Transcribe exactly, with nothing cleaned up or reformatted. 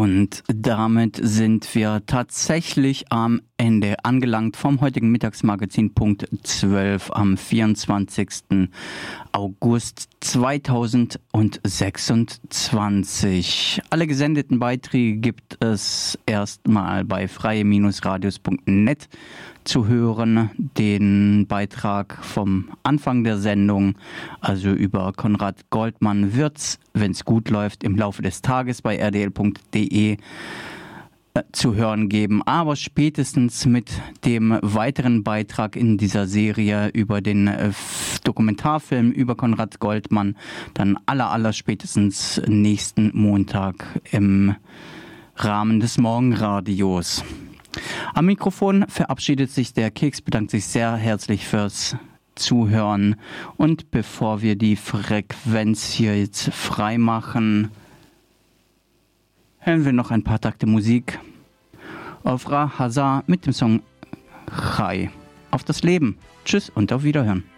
Und damit sind wir tatsächlich am Ende angelangt vom heutigen Mittagsmagazin Punkt zwölf am vierundzwanzigsten August zweitausendsechsundzwanzig. Alle gesendeten Beiträge gibt es erstmal bei freie Radios Punkt net zu hören. Den Beitrag vom Anfang der Sendung, also über Konrad Goldmann, wird's, wenn es gut läuft, im Laufe des Tages bei r d l punkt d e zu hören geben, aber spätestens mit dem weiteren Beitrag in dieser Serie über den äh, Dokumentarfilm über Konrad Goldmann, dann aller, aller spätestens nächsten Montag im Rahmen des Morgenradios. Am Mikrofon verabschiedet sich der Keks, bedankt sich sehr herzlich fürs Zuhören, und bevor wir die Frequenz hier jetzt frei machen, hören wir noch ein paar Takte Musik. Ofra Hazar mit dem Song Chai. Auf das Leben. Tschüss und auf Wiederhören.